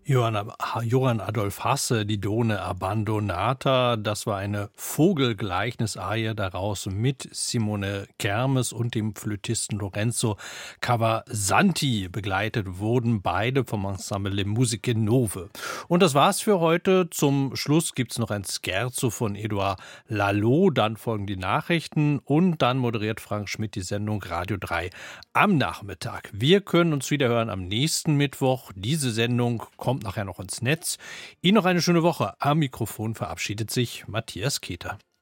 Johann Adolf Hasse, die Done Abbandonata, das war eine Vogelgleichnisarie daraus mit Simone Kermes und dem Flötisten Lorenzo Cavasanti. Begleitet wurden beide vom Ensemble Le Musiche Nove. Und das war's für heute. Zum Schluss gibt's noch ein Scherzo von Edouard Laloux, dann folgen die Nachrichten und dann moderiert Frank Schmidt die Sendung Radio 3 am Nachmittag. Wir können uns wieder hören am nächsten Mittwoch. Diese Sendung kommt nachher noch ins Netz. Ihnen noch eine schöne Woche. Am Mikrofon verabschiedet sich Matthias Keter.